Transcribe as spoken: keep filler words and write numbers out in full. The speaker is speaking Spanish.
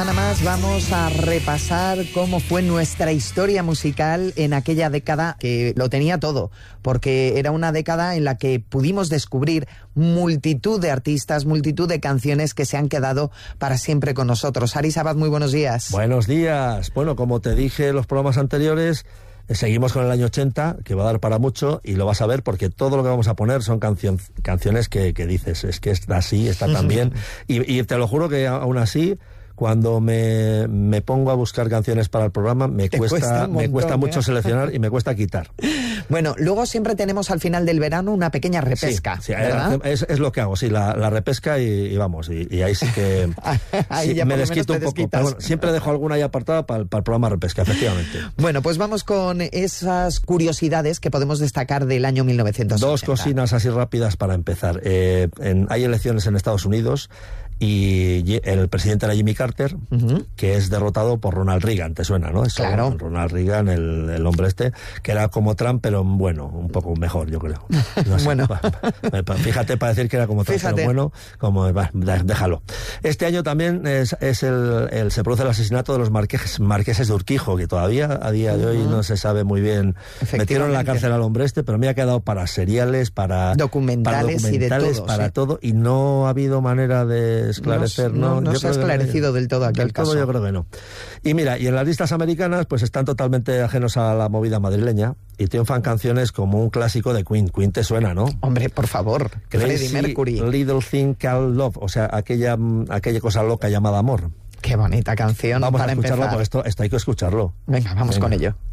Nada más vamos a repasar cómo fue nuestra historia musical en aquella década que lo tenía todo, porque era una década en la que pudimos descubrir multitud de artistas, multitud de canciones que se han quedado para siempre con nosotros. Ari Sabat, muy buenos días. Buenos días. Bueno, como te dije en los programas anteriores, seguimos con el año ochenta, que va a dar para mucho, y lo vas a ver porque todo lo que vamos a poner son cancion, canciones que, que dices, es que está así, está tan bien, y, y te lo juro que aún así, cuando me, me pongo a buscar canciones para el programa, me cuesta, cuesta montón, me cuesta ¿eh? mucho seleccionar y me cuesta quitar. Bueno, luego siempre tenemos al final del verano una pequeña repesca, sí, sí, ¿verdad? Es, es lo que hago, sí, la, la repesca y, y vamos, y, y ahí sí que ahí sí, ya me desquito un poco. Pero bueno, siempre dejo alguna ahí apartada para, para el programa repesca, efectivamente. Bueno, pues vamos con esas curiosidades que podemos destacar del año mil novecientos ochenta. Dos cocinas así rápidas para empezar. Eh, en, hay elecciones en Estados Unidos y el presidente era Jimmy Carter, uh-huh. que es derrotado por Ronald Reagan, ¿te suena, no? Eso, claro. Ronald Reagan, el, el hombre este, que era como Trump, pero bueno, un poco mejor, yo creo. No sé, bueno. pa, pa, pa, fíjate para decir que era como Trump, fíjate. Pero bueno, como, va, déjalo. Este año también es, es el, el, se produce el asesinato de los marqueses, marqueses de Urquijo, que todavía a día de hoy uh-huh. no se sabe muy bien. Metieron en la cárcel al hombre este, pero me ha quedado para seriales, para documentales, para, documentales, y de todo, para sí. todo, y no ha habido manera de esclarecer, no, no, no, no se ha esclarecido que, del todo aquel del todo caso. Yo creo que no. Y mira, y en las listas americanas pues están totalmente ajenos a la movida madrileña y triunfan canciones como un clásico de Queen. Queen te suena, ¿no? Hombre, por favor, Freddie Mercury. Little Thing Called Love, o sea, aquella, aquella cosa loca llamada amor. Qué bonita canción. Vamos para a escucharla, empezar. Porque esto, esto hay que escucharlo. Venga, vamos Venga. con ello.